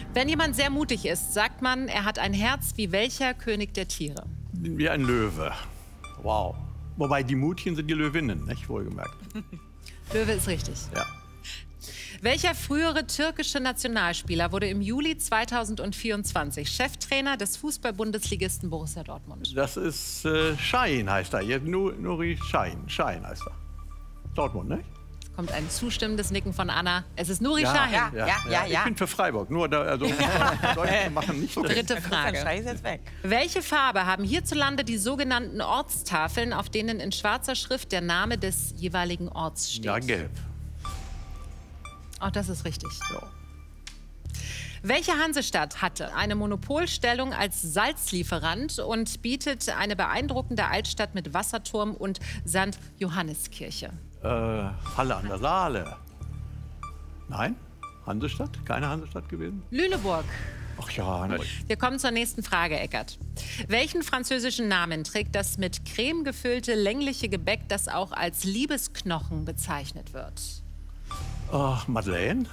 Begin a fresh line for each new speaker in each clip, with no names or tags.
Wenn jemand sehr mutig ist, sagt man, er hat ein Herz wie welcher König der Tiere?
Wie ein Löwe. Wow. Wobei die Mutigen sind die Löwinnen, nicht wohlgemerkt.
Löwe ist richtig.
Ja.
Welcher frühere türkische Nationalspieler wurde im Juli 2024 Cheftrainer des Fußball-Bundesligisten Borussia Dortmund?
Das ist Şahin heißt er. Nuri Şahin. Şahin heißt er. Dortmund, ne?
Es kommt ein zustimmendes Nicken von Anna. Es ist Nuri Şahin.
Ja.
Ich bin für Freiburg. Nur da, also Leute machen nicht.
Dritte Frage.
Dann schreie ich jetzt weg.
Welche Farbe haben hierzulande die sogenannten Ortstafeln, auf denen in schwarzer Schrift der Name des jeweiligen Orts steht?
Ja, gelb.
Auch das ist richtig.
Ja.
Welche Hansestadt hatte eine Monopolstellung als Salzlieferant und bietet eine beeindruckende Altstadt mit Wasserturm und St. Johanneskirche?
Halle an der Saale. Nein? Hansestadt? Keine Hansestadt gewesen?
Lüneburg.
Ach ja. Ne.
Wir kommen zur nächsten Frage, Eckart. Welchen französischen Namen trägt das mit Creme gefüllte längliche Gebäck, das auch als Liebesknochen bezeichnet wird?
Madeleine?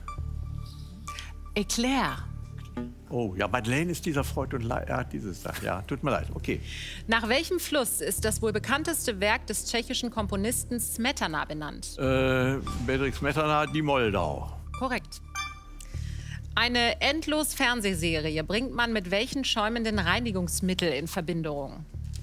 Eclair.
Oh, ja, Madeleine ist dieser Freud und Leid. Ja, dieses da. Ja, tut mir leid. Okay.
Nach welchem Fluss ist das wohl bekannteste Werk des tschechischen Komponisten Smetana benannt?
Bedřich Smetana, die Moldau.
Korrekt. Eine Endlos-Fernsehserie bringt man mit welchen schäumenden Reinigungsmittel in Verbindung?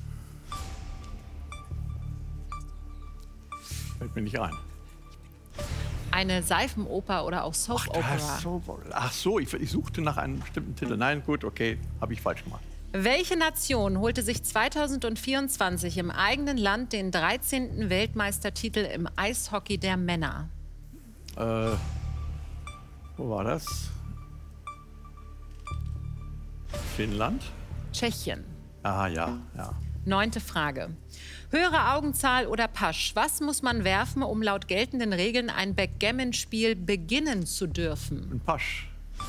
Fällt mir nicht ein.
Eine Seifenoper oder auch Soap-Opera.
Ach so, ich suchte nach einem bestimmten Titel. Nein, gut, okay, habe ich falsch gemacht.
Welche Nation holte sich 2024 im eigenen Land den 13. Weltmeistertitel im Eishockey der Männer?
Wo war das? Finnland?
Tschechien.
Ah, ja.
9. Frage. Höhere Augenzahl oder Pasch? Was muss man werfen, um laut geltenden Regeln ein Backgammon-Spiel beginnen zu dürfen?
Ein Pasch.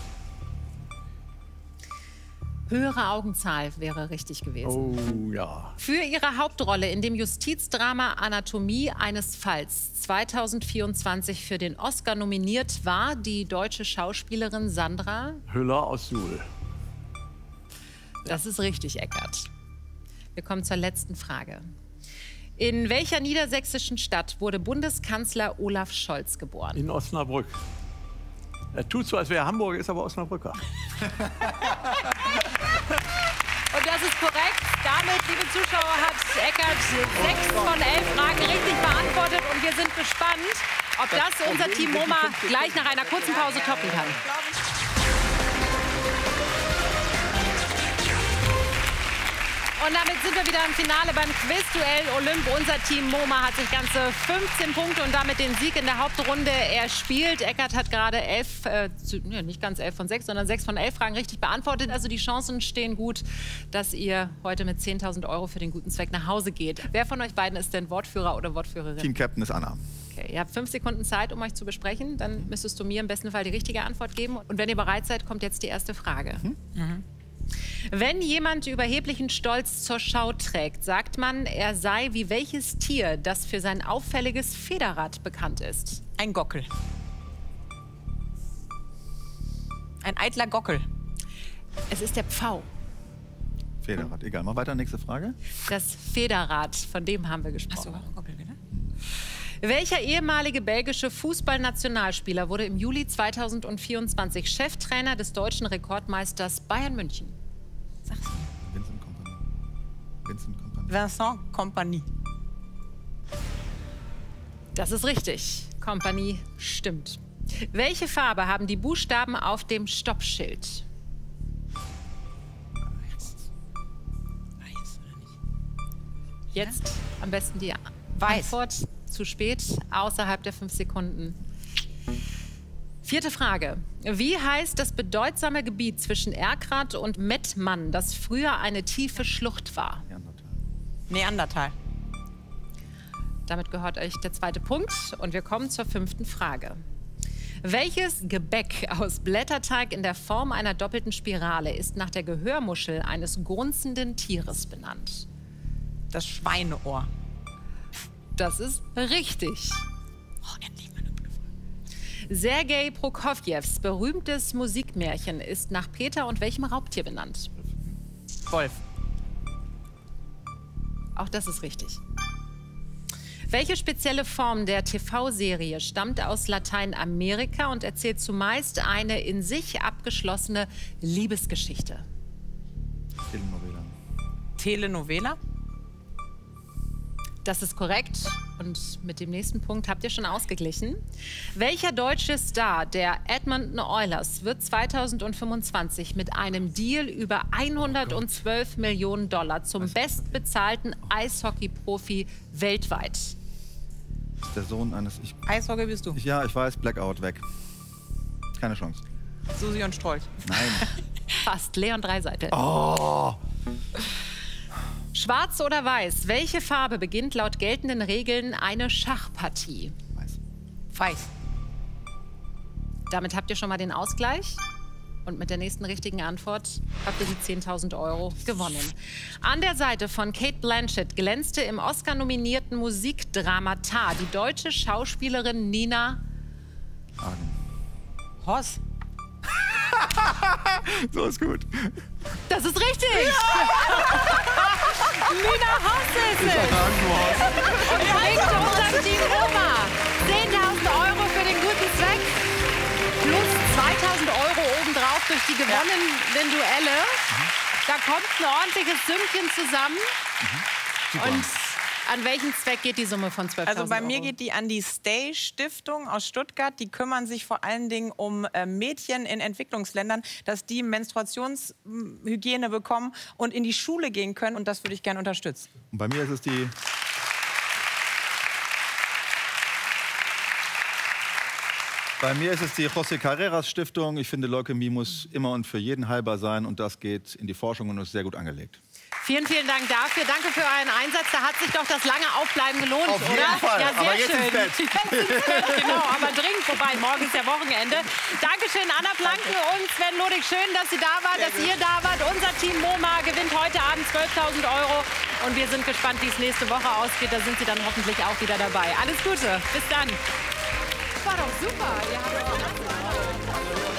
Höhere Augenzahl wäre richtig gewesen.
Oh, ja.
Für ihre Hauptrolle in dem Justizdrama Anatomie eines Falls 2024 für den Oscar nominiert war die deutsche Schauspielerin Sandra
Hüller aus Suhl.
Das ist richtig, Eckart. Wir kommen zur letzten Frage. In welcher niedersächsischen Stadt wurde Bundeskanzler Olaf Scholz geboren?
In Osnabrück. Er tut so, als wäre er Hamburger, ist aber Osnabrücker.
Und das ist korrekt. Damit, liebe Zuschauer, hat Eckart 6 von 11 Fragen richtig beantwortet. Und wir sind gespannt, ob das unser Team MoMA gleich nach einer kurzen Pause toppen kann. Und damit sind wir wieder im Finale beim Quizduell Olymp. Unser Team MoMA hat sich ganze 15 Punkte und damit den Sieg in der Hauptrunde erspielt. Eckart hat gerade nicht ganz 11 von 6, sondern 6 von 11 Fragen richtig beantwortet. Also die Chancen stehen gut, dass ihr heute mit 10.000 € für den guten Zweck nach Hause geht. Wer von euch beiden ist denn Wortführer oder Wortführerin?
Team Captain ist Anna.
Okay, ihr habt 5 Sekunden Zeit, um euch zu besprechen. Dann müsstest du mir im besten Fall die richtige Antwort geben. Und wenn ihr bereit seid, kommt jetzt die erste Frage. Wenn jemand überheblichen Stolz zur Schau trägt, sagt man, er sei wie welches Tier, das für sein auffälliges Federrad bekannt ist?
Ein Gockel. Ein eitler Gockel.
Es ist der Pfau.
Federrad, egal. Mal weiter, nächste Frage.
Das Federrad, von dem haben wir gesprochen.
Ach so, Gockel, bitte.
Welcher ehemalige belgische Fußballnationalspieler wurde im Juli 2024 Cheftrainer des deutschen Rekordmeisters Bayern München?
Sag's mir.
Vincent Kompany. Vincent Kompany.
Vincent Kompany.
Das ist richtig. Kompanie stimmt. Welche Farbe haben die Buchstaben auf dem Stoppschild?
Weiß oder nicht?
Jetzt am besten die
Weiß.
Antwort. Zu spät, außerhalb der 5 Sekunden. 4. Frage. Wie heißt das bedeutsame Gebiet zwischen Erkrath und Mettmann, das früher eine tiefe Schlucht war?
Neandertal.
Damit gehört euch der 2. Punkt. Und wir kommen zur 5. Frage. Welches Gebäck aus Blätterteig in der Form einer doppelten Spirale ist nach der Gehörmuschel eines grunzenden Tieres benannt?
Das Schweineohr.
Das ist richtig.
Oh, endlich mal eine gute Frage.
Sergei Prokofjews berühmtes Musikmärchen ist nach Peter und welchem Raubtier benannt?
Wolf.
Auch das ist richtig. Welche spezielle Form der TV-Serie stammt aus Lateinamerika und erzählt zumeist eine in sich abgeschlossene Liebesgeschichte?
Telenovela.
Telenovela?
Das ist korrekt. Und mit dem nächsten Punkt habt ihr schon ausgeglichen. Welcher deutsche Star der Edmonton Oilers wird 2025 mit einem Deal über 112 Millionen $ zum bestbezahlten Eishockey-Profi weltweit?
Ist der Sohn eines...
Eishockey bist du.
Ja, ich weiß, Blackout, weg. Keine Chance.
Susi und Strolch.
Nein.
Fast. Leon Dreiseitel.
Oh!
Schwarz oder weiß? Welche Farbe beginnt laut geltenden Regeln eine Schachpartie?
Weiß.
Weiß.
Damit habt ihr schon mal den Ausgleich. Und mit der nächsten richtigen Antwort habt ihr die 10.000 € gewonnen. An der Seite von Cate Blanchett glänzte im Oscar-nominierten Musikdrama Tar die deutsche Schauspielerin Nina
Hagen.
Hoss.
So ist gut.
Das ist richtig! Nina Hoss ist es! Und bringt unserem Team Oma 10.000 € für den guten Zweck. Plus 2.000 € obendrauf durch die gewonnenen Duelle. Da kommt ein ordentliches Sümmchen zusammen.
Super.
Und an welchen Zweck geht die Summe von 12.000 €?
Also bei mir geht die an die Stay-Stiftung aus Stuttgart. Die kümmern sich vor allen Dingen um Mädchen in Entwicklungsländern, dass die Menstruationshygiene bekommen und in die Schule gehen können. Und das würde ich gerne unterstützen.
Und bei mir ist es die... Bei mir ist es die José Carreras Stiftung. Ich finde, Leukämie muss immer und für jeden heilbar sein. Und das geht in die Forschung und ist sehr gut angelegt.
Vielen, vielen Dank dafür. Danke für euren Einsatz. Da hat sich doch das lange Aufbleiben gelohnt,
Auf jeden
oder?
Fall.
Ja, sehr
Aber jetzt
schön.
ins Bett.
Jetzt ins Bett, genau. Aber dringend vorbei. Morgen ist ja Wochenende. Dankeschön, Anna Planken und Sven Lodig. Schön, dass Sie da waren, dass ihr da wart. Unser Team MoMA gewinnt heute Abend 12.000 €. Und wir sind gespannt, wie es nächste Woche ausgeht. Da sind Sie dann hoffentlich auch wieder dabei. Alles Gute. Bis dann. War doch super. Ihr habt